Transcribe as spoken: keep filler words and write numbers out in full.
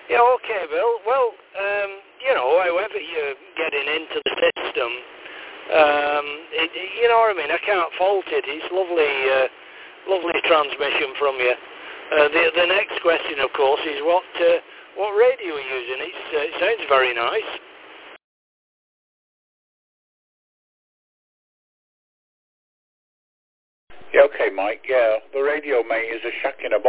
Yeah, okay, Bill. Well, um, you know, however you're getting into the system, um, it, you know what I mean? I can't fault it. It's lovely, uh, lovely transmission from you. Uh, the the next question, of course, is what uh, what radio are you using? It's, uh, it sounds very nice. Yeah, okay, Mike. Yeah, the radio, mate, is a shack in a box.